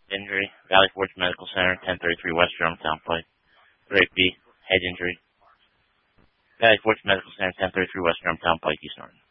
injury. Valley Forge Medical Center, 1033 West Germantown Pike. Grade B, head injury. Valley Forge Medical Center, 1033 West Germantown Pike, East Norton.